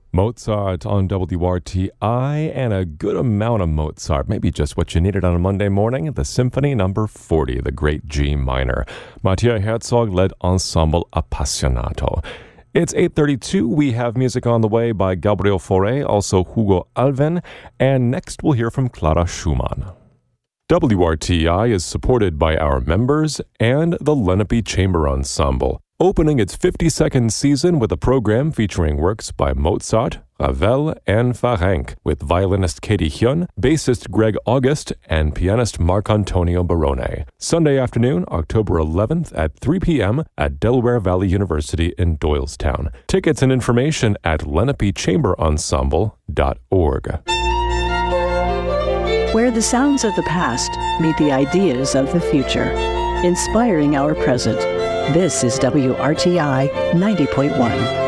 Mozart on WRTI, and a good amount of Mozart, maybe just what you needed on a Monday morning, the Symphony No. 40, the great G minor. Mattia Herzog led Ensemble Appassionato. It's 8:32. We have music on the way by Gabriel Fauré, also Hugo Alven, and next we'll hear from Clara Schumann. WRTI is supported by our members and the Lenape Chamber Ensemble, opening its 52nd season with a program featuring works by Mozart, Ravel, and Ferenc, with violinist Katie Hyun, bassist Greg August, and pianist Marc-Antonio Barone. Sunday afternoon, October 11th at 3 p.m. at Delaware Valley University in Doylestown. Tickets and information at lenapechamberensemble.org. Where the sounds of the past meet the ideas of the future, inspiring our present. This is WRTI 90.1.